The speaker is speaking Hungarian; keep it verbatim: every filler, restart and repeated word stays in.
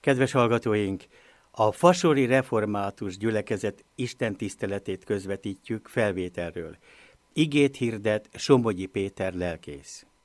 Kedves hallgatóink, a Fasori Református Gyülekezet istentiszteletét közvetítjük felvételről. Igét hirdet Somogyi Péter lelkész.